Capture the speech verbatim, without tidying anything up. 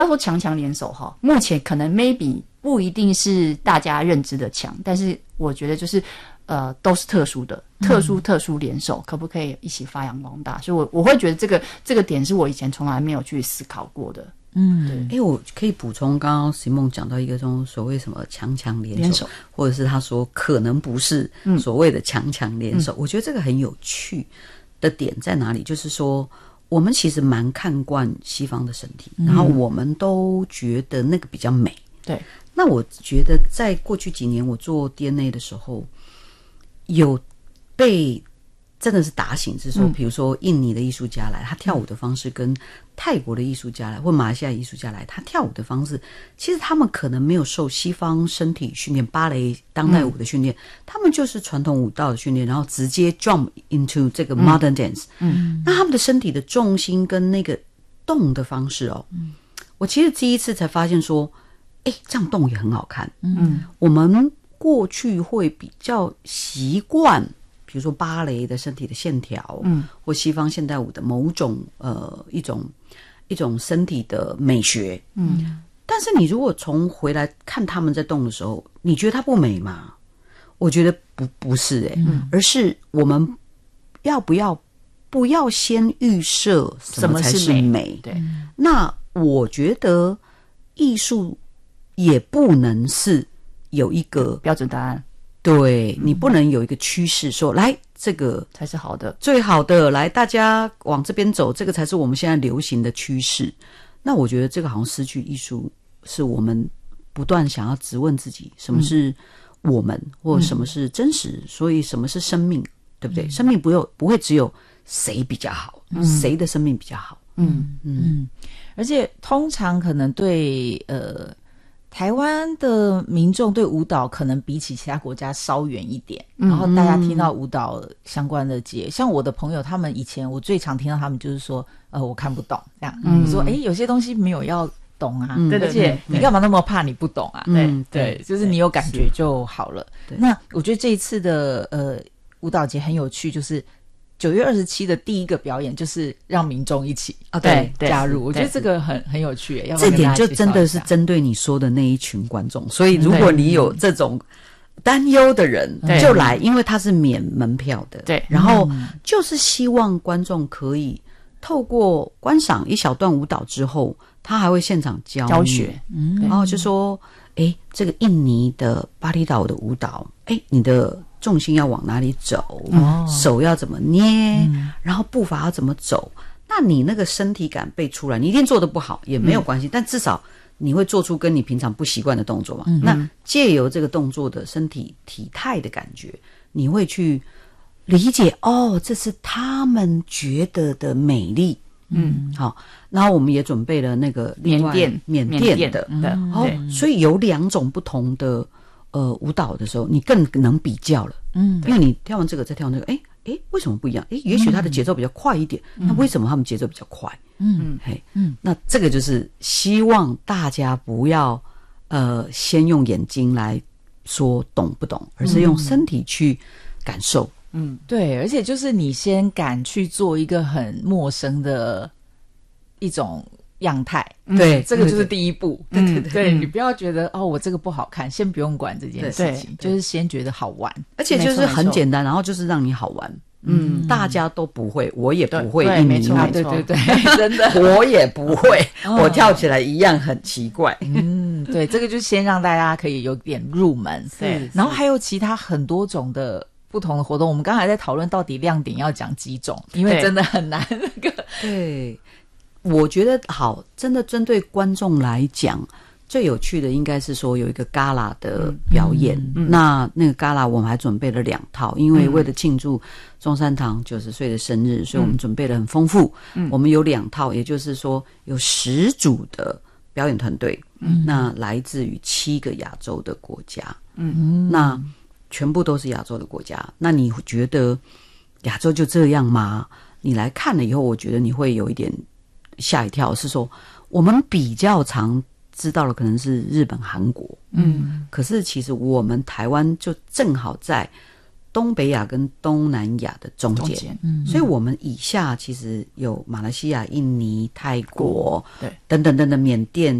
要说强强联手哈，目前可能 maybe 不一定是大家认知的强，但是我觉得就是呃都是特殊的，特殊特殊联手，可不可以一起发扬光大？所以我我会觉得这个这个点是我以前从来没有去思考过的。 嗯，哎，我可以补充，刚刚 Simone 讲到一个这种所谓什么强强联手，联手或者是他说可能不是所谓的强强联手、嗯，我觉得这个很有趣的点在哪里？就是说，我们其实蛮看惯西方的身体，嗯、然后我们都觉得那个比较美。 对， 那我觉得在过去几年我做 D N A 的时候，有被真的是打醒，是说，比如说印尼的艺术家来，他跳舞的方式跟泰国的艺术家来，或马来西亚艺术家来，他跳舞的方式，其实他们可能没有受西方身体训练、芭蕾、当代舞的训练、嗯，他们就是传统舞蹈的训练，然后直接 jump into 这个 modern dance。嗯，那他们的身体的重心跟那个动的方式哦，嗯，我其实第一次才发现说，哎，这样动也很好看。嗯，我们过去会比较习惯。比如说芭蕾的身体的线条，嗯，或西方现代舞的某种呃一种一种身体的美学，嗯，但是你如果从回来看他们在动的时候，你觉得它不美吗？我觉得不不是哎、欸嗯，而是我们要不要不要先预设什么才是美？是美对， 那我觉得艺术也不能是有一个标准答案。 对，你不能有一个趋势说，来这个才是好的， 最好的，来大家往这边走，这个才是我们现在流行的趋势。那我觉得这个好像失去艺术，是我们不断想要质问自己，什么是我们，嗯、或什么是真实，所以什么是生命，对不对？嗯、生命不有不会只有谁比较好，嗯、谁的生命比较好。 嗯嗯，而且通常可能对呃。台湾的民众对舞蹈可能比起其他国家稍远一点、嗯、然后大家听到舞蹈相关的节、嗯、像我的朋友他们以前我最常听到他们就是说呃我看不懂这样、嗯、我说诶有些东西没有要懂啊、嗯、而且你干嘛那么怕你不懂啊、嗯、对对，就是你有感觉就好了。那我觉得这一次的呃舞蹈节很有趣，就是九月二十七的第一个表演就是让民众一起啊、哦、对加入，我觉得这个很很有趣耶。要不要这点就真的是针对你说的那一群观众，所以如果你有这种担忧的人就来，因为它是免门票的。 对， 然后就是希望观众可以透过观赏一小段舞蹈之后，他还会现场教教学， 嗯，然后就说，哎，这个印尼的巴厘岛的舞蹈，哎，你的重心要往哪里走、哦、手要怎么捏、嗯、然后步伐要怎么走，那你那个身体感背出来，你一定做得不好也没有关系、嗯、但至少你会做出跟你平常不习惯的动作嘛、嗯、那借由这个动作的身体体态的感觉，你会去理解哦，这是他们觉得的美丽。嗯，好，然后我们也准备了那个缅甸缅甸的，嗯、哦，所以有两种不同的呃舞蹈的时候，你更能比较了。嗯，因为你跳完这个再跳完这个，哎哎，为什么不一样？哎，也许它的节奏比较快一点，嗯、那为什么他们节奏比较快？嗯，嘿，嗯，那这个就是希望大家不要呃先用眼睛来说懂不懂，而是用身体去感受。 嗯，对，而且就是你先敢去做一个很陌生的一种样态， 对， 这个就是第一步。 对对对， 对，你不要觉得哦，我这个不好看，先不用管这件事情，就是先觉得好玩， 而且就是很简单，然后就是让你好玩。嗯，大家都不会，我也不会印尼舞， 对对对，真的， 我也不会，我跳起来一样很奇怪。 嗯，对，这个就先让大家可以有点入门，对，然后还有其他很多种的不同的活动，我们刚才在讨论到底亮点要讲几种，因为真的很难那个。 对，我觉得好，真的针对观众来讲，最有趣的应该是说有一个 gala 的表演。嗯嗯、那那个 gala 我们还准备了两套，因为为了庆祝中山堂九十岁的生日，所以我们准备了很丰富。嗯、我们有两套，也就是说有十组的表演团队，嗯、那来自于七个亚洲的国家。嗯，那全部都是亚洲的国家。那你觉得亚洲就这样吗？你来看了以后，我觉得你会有一点吓一跳，是说我们比较常知道的可能是日本、韩国，嗯，可是其实我们台湾就正好在东北亚跟东南亚的中间， 中间，嗯， 所以我们以下其实有马来西亚、印尼、泰国， 对， 等等等等，缅甸。